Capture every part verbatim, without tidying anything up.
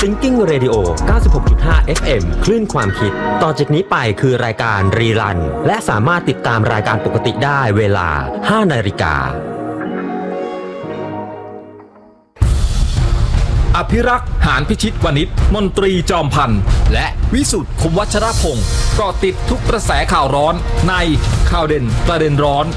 Thinking Radio เก้าสิบหกจุดห้า เอฟ เอ็ม คลื่นความคิดต่อจากนี้ไปคือรายการรีรันและสามารถติดตามรายการปกติได้เวลา ห้านาฬิกาอภิรักษ์หานพิชิตวณิชมนตรีจอมพันธ์และวิสุทธิ์คมวัชรพงศ์เกาะติดทุกกระแสข่าวร้อนในข่าวเด่นประเด็นร้อน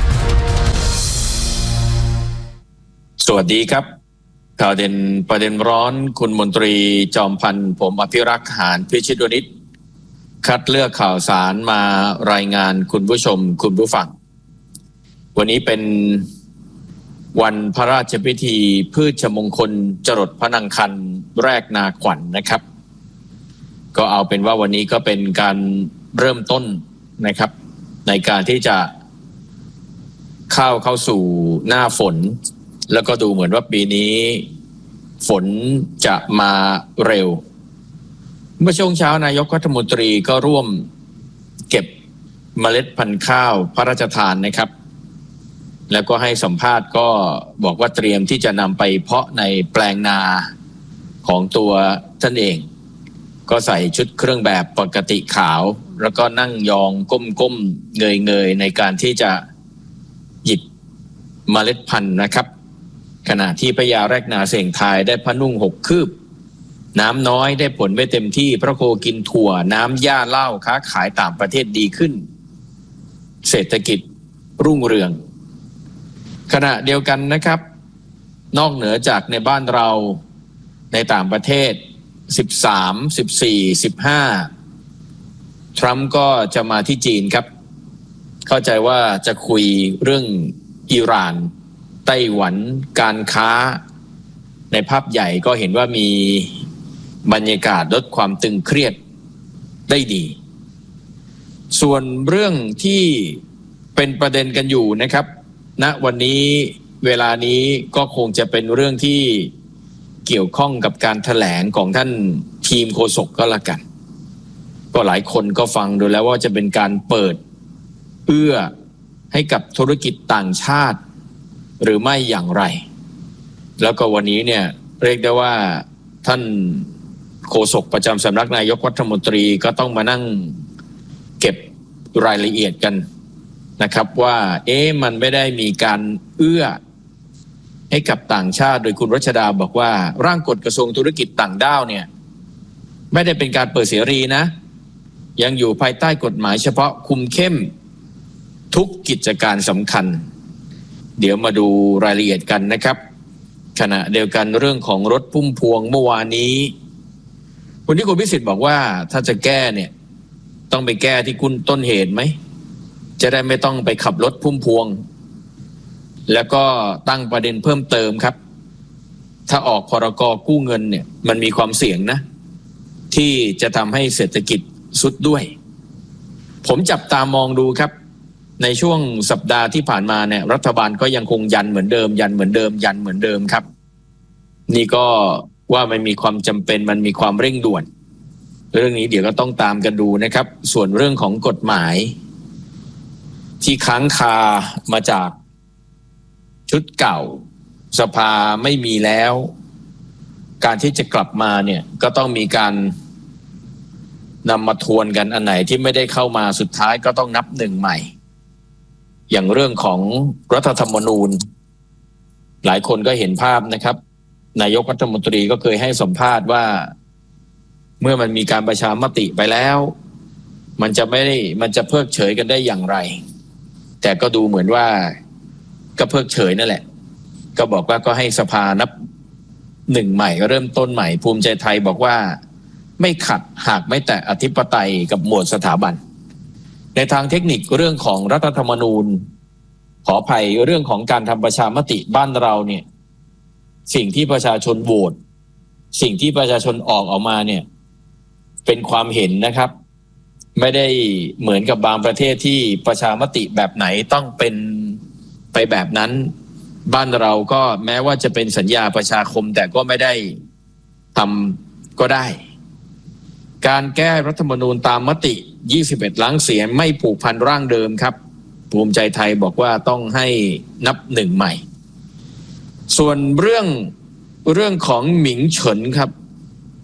สวัสดีครับข่าวเด่นประเด็นร้อนคุณมนตรีจอมพันธ์ผมอภิรักษ์หานพิชิตวณิชคัดเลือกข่าวสารมารายงานคุณผู้ชมคุณผู้ฟังวันนี้เป็นวันพระราชพิธีพืชมงคลจรดพระนางคันแรกนาขวัญ นะครับก็เอาเป็นว่าวันนี้ก็เป็นการเริ่มต้นนะครับในการที่จะเข้าเข้าสู่หน้าฝนแล้วก็ดูเหมือนว่าปีนี้ฝนจะมาเร็วเมื่อช่วงเช้านายกรัฐมนตรีก็ร่วมเก็บเมล็ดพันธุ์ข้าวพระราชทานนะครับแล้วก็ให้สัมภาษณ์ก็บอกว่าเตรียมที่จะนำไปเพาะในแปลงนาของตัวท่านเองก็ใส่ชุดเครื่องแบบปกติขาวแล้วก็นั่งยองก้มๆเงยๆในการที่จะหยิบเมล็ดพันธุ์นะครับขณะที่พญาแรกนาเสี่ยงทายได้พระนุ่งหกคืบน้ำน้อยได้ผลไม่เต็มที่พระโคกินถั่วน้ำหญ้าเหล้าค้าขายต่างประเทศดีขึ้นเศรษฐกิจรุ่งเรืองขณะเดียวกันนะครับนอกเหนือจากในบ้านเราในต่างประเทศสิบสาม สิบสี่ สิบห้าทรัมป์ก็จะมาที่จีนครับเข้าใจว่าจะคุยเรื่องอิหร่านไต้หวันการค้าในภาพใหญ่ก็เห็นว่ามีบรรยากาศลดความตึงเครียดได้ดีส่วนเรื่องที่เป็นประเด็นกันอยู่นะครับณวันนี้เวลานี้ก็คงจะเป็นเรื่องที่เกี่ยวข้องกับการแถลงของท่านทีมโฆษกก็แล้วกันก็หลายคนก็ฟังดูแล้วว่าจะเป็นการเปิดเอื้อให้กับธุรกิจต่างชาติหรือไม่อย่างไรแล้วก็วันนี้เนี่ยเรียกได้ว่าท่านโฆษกประจำสำนักนายกรัฐมนตรีก็ต้องมานั่งเก็บรายละเอียดกันนะครับว่าเอ๊ะมันไม่ได้มีการเอื้อให้กับต่างชาติโดยคุณรัชดาบอกว่าร่างกฎกระทรวงธุรกิจต่างด้าวเนี่ยไม่ได้เป็นการเปิดเสรีนะยังอยู่ภายใต้กฎหมายเฉพาะคุมเข้มทุกกิจการสำคัญเดี๋ยวมาดูรายละเอียดกันนะครับขณะเดียวกันเรื่องของรถพุ่มพวงเมื่อวานนี้คุณที่คุณพิสิทธิ์บอกว่าถ้าจะแก้เนี่ยต้องไปแก้ที่คุณต้นเหตุไหมจะได้ไม่ต้องไปขับรถพุ่มพวงแล้วก็ตั้งประเด็นเพิ่มเติมครับถ้าออกพรก.กู้เงินเนี่ยมันมีความเสี่ยงนะที่จะทำให้เศรษฐกิจสุดด้วยผมจับตามองดูครับในช่วงสัปดาห์ที่ผ่านมาเนี่ยรัฐบาลก็ยังคงยันเหมือนเดิมยันเหมือนเดิมยันเหมือนเดิมครับนี่ก็ว่ามันมีความจำเป็นมันมีความเร่งด่วนเรื่องนี้เดี๋ยวก็ต้องตามกันดูนะครับส่วนเรื่องของกฎหมายที่ค้างคามาจากชุดเก่าสภาไม่มีแล้วการที่จะกลับมาเนี่ยก็ต้องมีการนำมาทวนกันอันไหนที่ไม่ได้เข้ามาสุดท้ายก็ต้องนับหนึ่งใหม่อย่างเรื่องของรัฐธรรมนูญหลายคนก็เห็นภาพนะครับนายกรัฐมนตรีก็เคยให้สัมภาษณ์ว่าเมื่อมันมีการประชามติไปแล้วมันจะไม่ได้มันจะเพิกเฉยกันได้อย่างไรแต่ก็ดูเหมือนว่าก็เพิกเฉยนั่นแหละก็บอกว่าก็ให้สภานับหนึ่งใหม่เริ่มต้นใหม่ภูมิใจไทยบอกว่าไม่ขัดหากไม่แตะอธิปไตยกับหมวดสถาบันในทางเทคนิคเรื่องของรัฐธรรมนูญขออภัยเรื่องของการทำประชามติบ้านเราเนี่ยสิ่งที่ประชาชนโหวตสิ่งที่ประชาชนออกออกมาเนี่ยเป็นความเห็นนะครับไม่ได้เหมือนกับบางประเทศที่ประชามติแบบไหนต้องเป็นไปแบบนั้นบ้านเราก็แม้ว่าจะเป็นสัญญาประชาคมแต่ก็ไม่ได้ทำก็ได้การแก้รัฐธรรมนูญตามมติยี่สิบเอ็ดล้านเสียงไม่ผูกพันร่างเดิมครับภูมิใจไทยบอกว่าต้องให้นับหนึ่งใหม่ ส่วนเรื่องเรื่องของหมิงเฉินครับ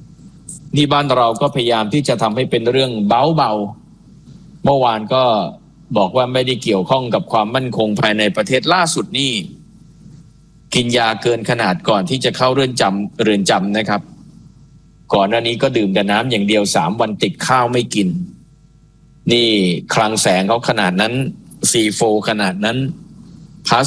นี่บ้านเราก็พยายามที่จะทำให้เป็นเรื่องเบาๆเมื่อวานก็บอกว่าไม่ได้เกี่ยวข้องกับความมั่นคงภายในประเทศล่าสุดนี่กินยาเกินขนาดก่อนที่จะเข้าเรือนจำเรือนจำนะครับก่อนหน้านี้ก็ดื่มแต่น้ำอย่างเดียวสามวันติดข้าวไม่กินนี่คลังแสงเขาขนาดนั้นซีโฟขนาดนั้น